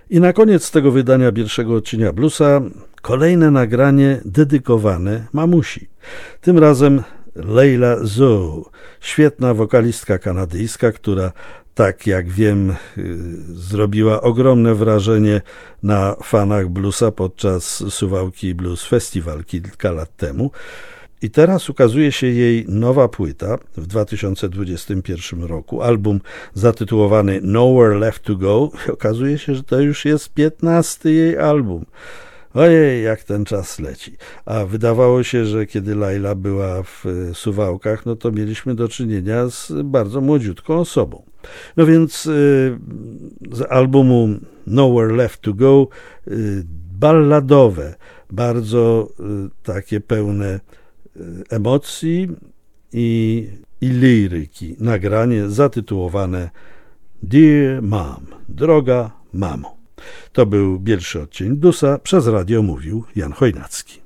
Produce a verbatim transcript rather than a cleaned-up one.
I na koniec tego wydania pierwszego odcienia bluesa kolejne nagranie dedykowane mamusi. Tym razem Leila Zoe, świetna wokalistka kanadyjska, która, tak jak wiem, zrobiła ogromne wrażenie na fanach bluesa podczas Suwałki Blues Festival kilka lat temu. I teraz ukazuje się jej nowa płyta w dwa tysiące dwudziestym pierwszym roku, album zatytułowany Nowhere Left to Go. I okazuje się, że to już jest piętnasty jej album. Ojej, jak ten czas leci. A wydawało się, że kiedy Laila była w Suwałkach, no to mieliśmy do czynienia z bardzo młodziutką osobą. No więc z albumu Nowhere Left to Go balladowe, bardzo takie pełne emocji i, i liryki nagranie zatytułowane Dear Mom, droga mamo. To był pierwszy odcień bluesa, przez radio mówił Jan Chojnacki.